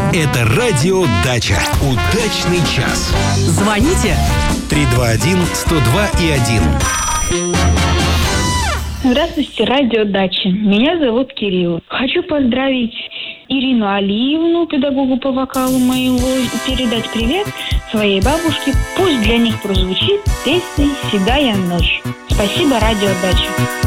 Это радио «Дача». Удачный час. Звоните 321-102-1. Здравствуйте, радио «Дача». Меня зовут Кирилл. Хочу поздравить Ирину Алиевну, педагогу по вокалу моего, передать привет своей бабушке. Пусть для них прозвучит песня «Седая ночь». Спасибо, радио «Дача».